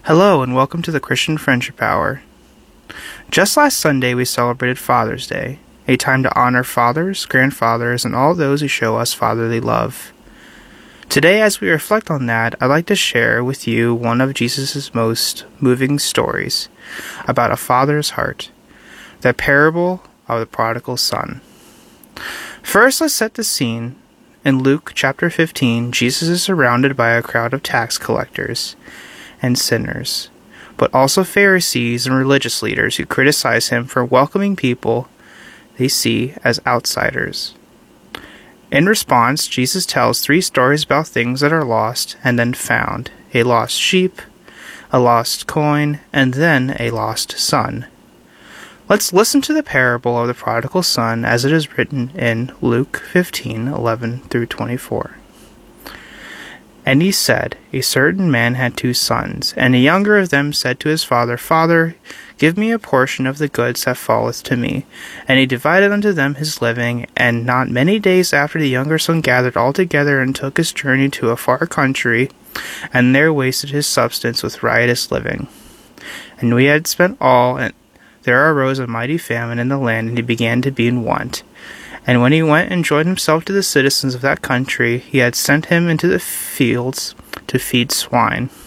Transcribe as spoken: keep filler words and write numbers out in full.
Hello and welcome to the Christian Friendship Hour. Just last Sunday we celebrated Father's Day, a time to honor fathers, grandfathers, and all those who show us fatherly love. Today, as we reflect on that, I'd like to share with you one of Jesus' most moving stories about a father's heart, the parable of the prodigal son. First, let's set the scene. In Luke chapter fifteen, Jesus is surrounded by a crowd of tax collectors and sinners, but also Pharisees and religious leaders who criticize him for welcoming people they see as outsiders. In response, Jesus tells three stories about things that are lost and then found: a lost sheep, a lost coin, and then a lost son. Let's listen to the parable of the prodigal son as it is written in Luke fifteen, eleven through twenty-four. And he said, A certain man had two sons, and the younger of them said to his father, Father, give me a portion of the goods that falleth to me. And he divided unto them his living. And not many days after, the younger son gathered all together and took his journey to a far country, and there wasted his substance with riotous living. And when he had spent all, and there arose a mighty famine in the land, and he began to be in want. And when he went and joined himself to the citizens of that country, he had sent him into the fields to feed swine.